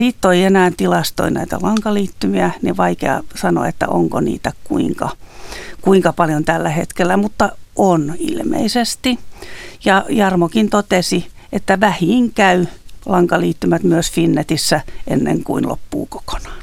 Liitto ei enää tilastoi näitä lankaliittymiä, niin vaikea sanoa, että onko niitä kuinka paljon tällä hetkellä, mutta on ilmeisesti. Ja Jarmokin totesi, että vähiin käy lankaliittymät myös Finnetissä ennen kuin loppuu kokonaan.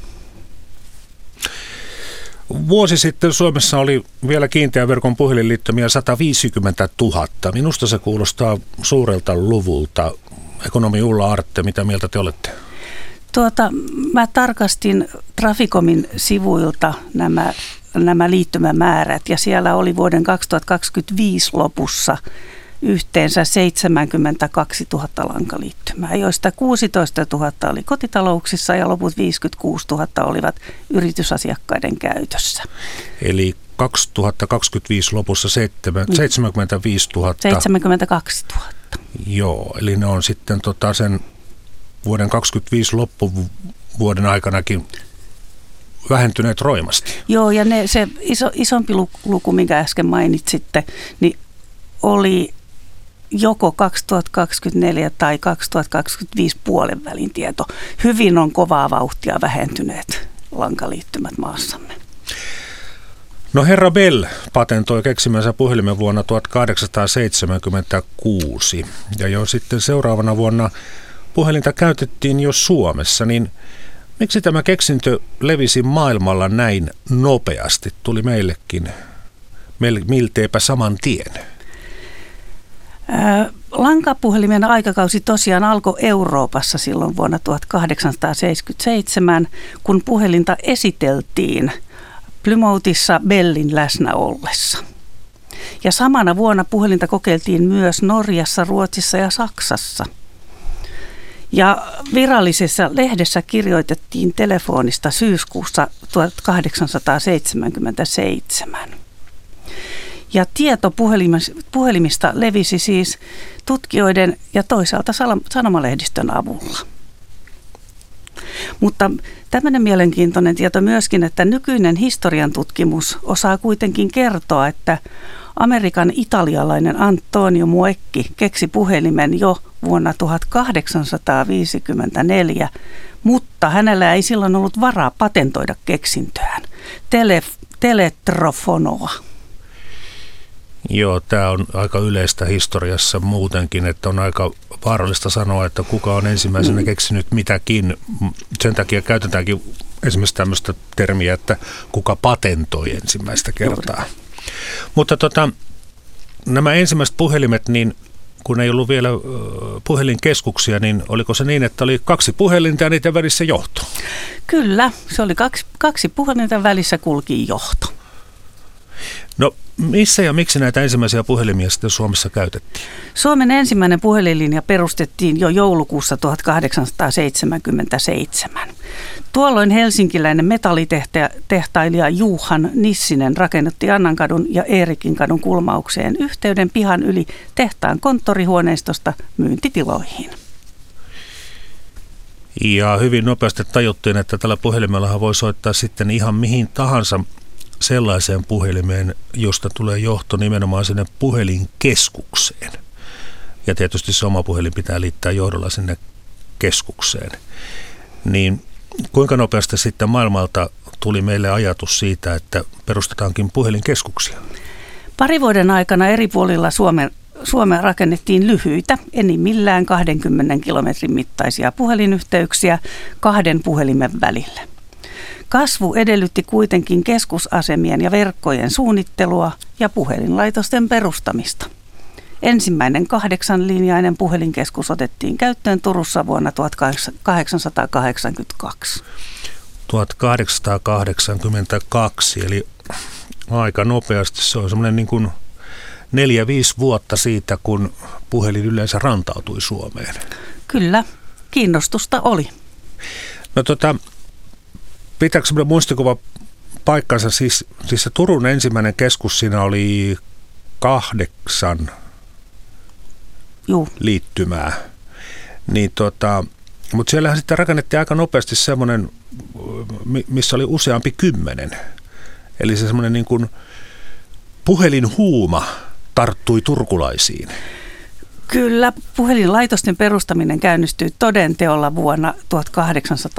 Vuosi sitten Suomessa oli vielä kiinteän verkon puhelinliittymiä 150 000. Minusta se kuulostaa suurelta luvulta. Ekonomi Ulla Artte, mitä mieltä te olette? Mä tarkastin Traficomin sivuilta nämä liittymämäärät ja siellä oli vuoden 2025 lopussa yhteensä 72 000 lankaliittymää, joista 16 000 oli kotitalouksissa ja loput 56 000 olivat yritysasiakkaiden käytössä. Eli 2025 lopussa 75 000. 72 000. Joo, eli ne on sitten sen vuoden 2025 loppuvuoden aikanakin vähentyneet roimasti. Joo, ja se isompi luku, minkä äsken mainitsitte, niin oli joko 2024 tai 2025 puolen välin tieto. Hyvin on kovaa vauhtia vähentyneet lankaliittymät maassamme. No herra Bell patentoi keksimänsä puhelimen vuonna 1876 ja jo sitten seuraavana vuonna puhelinta käytettiin jo Suomessa, niin miksi tämä keksintö levisi maailmalla näin nopeasti? Tuli meillekin milteipä saman tien. Lankapuhelimen aikakausi tosiaan alkoi Euroopassa silloin vuonna 1877, kun puhelinta esiteltiin Plymouthissa Bellin läsnä ollessa. Ja samana vuonna puhelinta kokeiltiin myös Norjassa, Ruotsissa ja Saksassa. Ja virallisessa lehdessä kirjoitettiin telefonista syyskuussa 1877. Ja tieto puhelimista levisi siis tutkijoiden ja toisaalta sanomalehdistön avulla. Mutta tämmöinen mielenkiintoinen tieto myöskin, että nykyinen historian tutkimus osaa kuitenkin kertoa, että Amerikan italialainen Antonio Muecchi keksi puhelimen jo vuonna 1854, mutta hänellä ei silloin ollut varaa patentoida keksintöään, teletrofonoa. Joo, tämä on aika yleistä historiassa muutenkin, että on aika vaarallista sanoa, että kuka on ensimmäisenä keksinyt mitäkin. Sen takia käytetäänkin esimerkiksi tämmöistä termiä, että kuka patentoi ensimmäistä kertaa. Mutta nämä ensimmäiset puhelimet, niin kun ei ollut vielä puhelinkeskuksia, niin oliko se niin, että oli 2 puhelinta ja niiden välissä johto? Kyllä, se oli kaksi puhelinta välissä kulki johto. No missä ja miksi näitä ensimmäisiä puhelimia sitten Suomessa käytettiin? Suomen ensimmäinen puhelinlinja perustettiin jo joulukuussa 1877. Tuolloin helsinkiläinen metallitehtailija Johan Nissinen rakennutti Annankadun ja Eerikinkadun kulmaukseen yhteyden pihan yli tehtaan konttorihuoneistosta myyntitiloihin. Ja hyvin nopeasti tajuttiin, että tällä puhelimellahan voi soittaa sitten ihan mihin tahansa sellaiseen puhelimeen, josta tulee johto nimenomaan sinne puhelinkeskukseen. Ja tietysti se oma puhelin pitää liittää johdolla sinne keskukseen. Niin kuinka nopeasti sitten maailmalta tuli meille ajatus siitä, että perustetaankin puhelinkeskuksia? 2 vuoden aikana eri puolilla Suomea rakennettiin lyhyitä, enimmillään 20 kilometrin mittaisia puhelinyhteyksiä 2 puhelimen välille. Kasvu edellytti kuitenkin keskusasemien ja verkkojen suunnittelua ja puhelinlaitosten perustamista. Ensimmäinen 8-linjainen puhelinkeskus otettiin käyttöön Turussa vuonna 1882. 1882, eli aika nopeasti. Se on semmoinen niin kuin 4-5 vuotta siitä, kun puhelin yleensä rantautui Suomeen. Kyllä, kiinnostusta oli. No pitääkö semmoinen muistikuva paikkansa? Siis se Turun ensimmäinen keskus, siinä oli 8 liittymää. Niin mutta siellähän sitten rakennettiin aika nopeasti semmoinen, missä oli useampi 10. Eli se semmoinen niin kuin puhelinhuuma tarttui turkulaisiin. Kyllä, puhelinlaitosten perustaminen käynnistyi toden teolla vuonna